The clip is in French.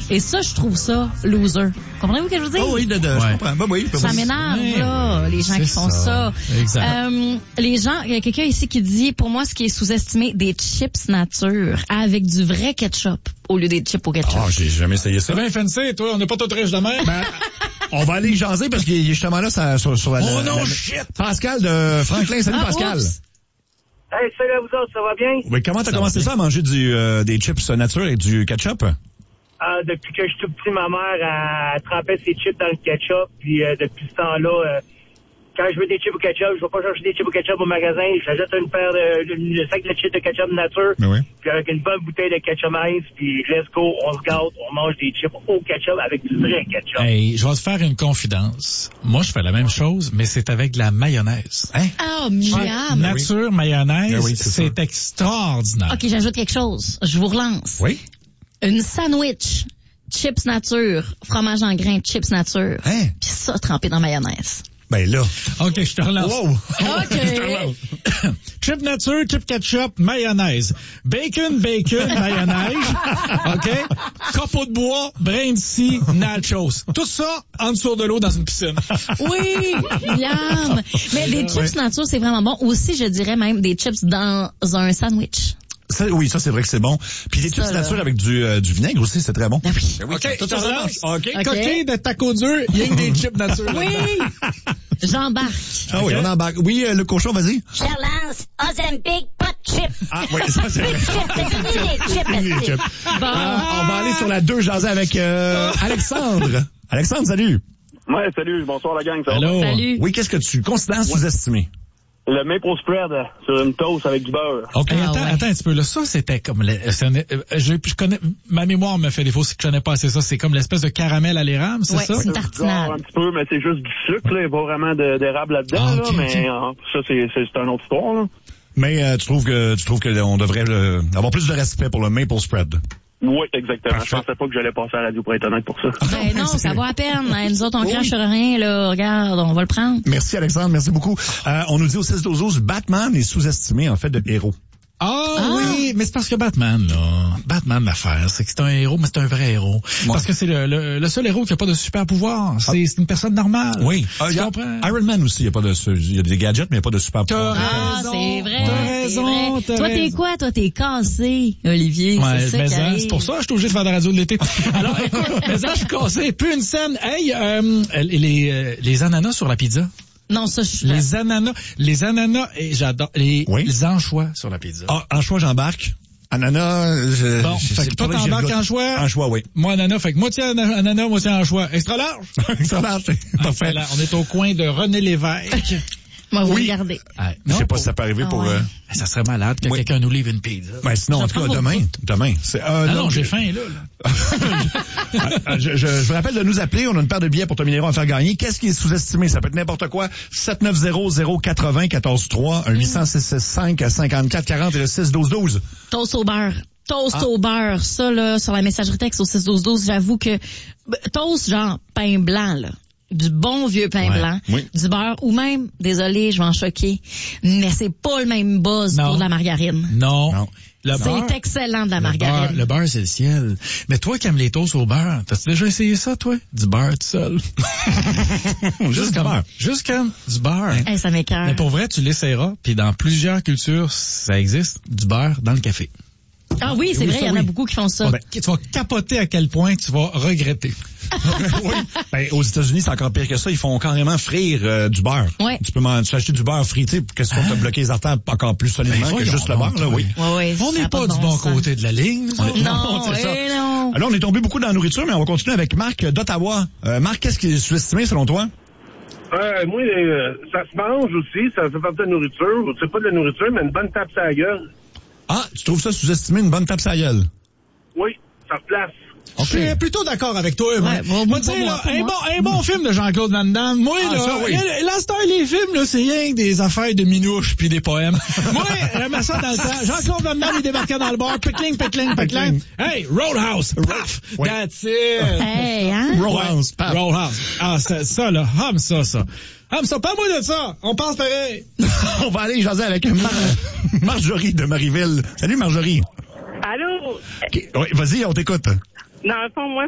Et ça, je trouve ça loser. Comprenez-vous ce que je veux dire? Oh oui, je comprends. Ben oui, ça m'énerve, là, les gens qui font ça. Exact. Les gens, il y a quelqu'un ici qui dit, pour moi, ce qui est sous-estimé, des chips nature avec du vrai ketchup au lieu des chips au ketchup. Ah, j'ai jamais essayé ça. C'est bien fancy, toi. On n'est pas tout riche de même. Ben, on va aller jaser parce qu'il est justement là sur la... Oh non, shit! Pascal de Franklin. Salut, Pascal. Oups. Hey, salut à vous autres, ça va bien? Oui, comment t'as commencé ça à manger des chips nature et du ketchup? Depuis que je suis tout petit, ma mère, elle trempait ses chips dans le ketchup, puis depuis ce temps-là, quand je veux des chips au ketchup, je vais pas chercher des chips au ketchup au magasin, j'achète une paire de sac de chips de ketchup nature, Oui. puis avec une bonne bouteille de ketchup ice, puis let's go, on se gâte, on mange des chips au ketchup avec du vrai ketchup. Hey, je vais te faire une confidence. Moi, je fais la même chose, mais c'est avec de la mayonnaise. Hein? Oh, miam. Nature, mayonnaise, Ben oui, c'est extraordinaire. OK, j'ajoute quelque chose. Je vous relance. Oui. Une sandwich, chips nature, fromage en grains, chips nature. Hein? Puis ça, trempé dans mayonnaise. Ben là. OK, je te relance. Wow. OK. Chip nature, chip ketchup, mayonnaise. Bacon, mayonnaise. OK? Copeau de bois, brin de scie, nachos. Tout ça en dessous de l'eau dans une piscine. Oui, miam. Mais des chips nature, c'est vraiment bon. Aussi, je dirais même des chips dans un sandwich. Ça, oui, ça, c'est vrai que c'est bon. Puis des chips là. nature avec du vinaigre aussi, c'est très bon. Ben oui. OK, tout je te ça relance. marche. OK, coquille de taco dur, il y a que des chips nature. Oui. J'embarque. Ah oui, on embarque. Oui, le cochon, vas-y. Je relance. Ozempic, pas de chips. Ah oui, ça, c'est vrai. Les chips. Bon. On va aller sur la 2 jaser avec Alexandre. Alexandre, salut. Ouais, salut, bonsoir la gang. Ça va? Allô? Salut. Oui, qu'est-ce que tu considères sous-estimé? Le maple spread sur une toast avec du beurre. OK, Ah, attends, ouais. attends un petit peu. Là, ça, c'était comme... je connais... Ma mémoire me fait défaut si je connais pas assez ça. C'est comme l'espèce de caramel à l'érable, c'est Ouais, ça? c'est une Genre, tartinade. un petit peu, mais c'est juste du sucre, là. Il n'y a pas vraiment d'érable là-dedans, Ah, là, ok, mais ça, c'est une autre histoire, là. Mais tu trouves que on devrait avoir plus de respect pour le maple spread? Oui, exactement. Parfait. Je pensais pas que j'allais passer à la radio pour être honnête pour ça. Ben non, ça vaut à peine. Nous autres, on crache sur rien, là. Regarde, on va le prendre. Merci Alexandre, merci beaucoup. On nous dit au 6-12-12, Batman est sous-estimé en fait de héros. Ah oui, mais c'est parce que Batman, l'affaire, c'est que c'est un héros, mais c'est un vrai héros. Parce que c'est le seul héros qui a pas de super pouvoir. C'est une personne normale. Oui. Tu comprends? Iron Man aussi, il y a des gadgets, mais il n'y a pas de super pouvoir. Ah, c'est vrai. T'as c'est raison, vrai. t'as Toi, t'es raison. quoi? Toi, t'es cassé, Olivier. Ouais, c'est ça mais qui arrive. c'est pour ça que je suis obligé de faire de la radio de l'été. Alors, écoute, mais là, je suis cassé. Plus une scène. Hey, les ananas sur la pizza. Non, ça, je Les ananas, et j'adore, les anchois sur la pizza. Ah, anchois, j'embarque. Ananas, Bon, fait que toi, t'embarques anchois. Anchois, oui. Moi, ananas, fait que moitié ananas, moitié anchois. Extra large? Ça marche. Parfait. Là, on est au coin de René Lévesque. Moi, vous Oui. regardez. Je sais pas si ça peut arriver pour... ouais. Ça serait malade que quelqu'un nous livre une pizza. Ben sinon, en tout cas, demain. C'est, Non, j'ai faim, là. je vous rappelle de nous appeler. On a une paire de billets pour Tommy Néron à faire gagner. Qu'est-ce qui est sous-estimé? Ça peut être n'importe quoi. 790-080-14-3, un 800-665-5440 et le 6-12-12. Toast au beurre. Toast au beurre. Ça, là, sur la messagerie texte au 6-12-12, j'avoue que toast, genre pain blanc, là. Du bon vieux pain blanc, du beurre, ou même, désolé, je vais en choquer, mais c'est pas le même buzz pour de la margarine. Non. C'est excellent de la margarine. Le beurre, c'est le ciel. Mais toi qui aimes les toasts au beurre, t'as-tu déjà essayé ça, toi? Du beurre tout seul. Juste comme du beurre. Hey, ça m'écoeure. Mais pour vrai, tu l'essaieras, puis dans plusieurs cultures, ça existe, du beurre dans le café. Ah oui, c'est vrai, il y en a beaucoup qui font ça. Tu vas capoter à quel point tu vas regretter. Oui. Ben, aux États-Unis, c'est encore pire que ça. Ils font carrément frire du beurre. Ouais. Tu peux acheter du beurre frité pour te bloquer les artères encore plus solidement que juste le beurre, là, oui. Ouais, On n'est pas du bon côté de la ligne, nous autres. Non, c'est ça. non. Alors, on est tombé beaucoup dans la nourriture, mais on va continuer avec Marc d'Ottawa. Marc, qu'est-ce qui est sous-estimé selon toi? Moi, ça se mange aussi, ça fait partie de la nourriture. C'est pas de la nourriture, mais une bonne tape sur la gueule. Ah, tu trouves ça sous-estimé, une bonne tape sur la gueule? Oui, ça replace. Je suis plutôt d'accord avec toi. Moi, un bon film de Jean-Claude Van Damme. Moi, les films, là, c'est rien que des affaires de minouches puis des poèmes. Moi, j'aimais ça dans le temps. Jean-Claude Van Damme, il débarquait dans le bar. Pickling. Hey, Roadhouse. Paf. That's it. Hey, hein? Roadhouse. Paf. Roadhouse. Ah, ça, là. Ça, parle-moi de ça. On pense pareil. On va aller jaser avec Marjorie de Marieville. Salut, Marjorie. Allô? Okay. Oui, vas-y, on t'écoute. Dans le fond, moi,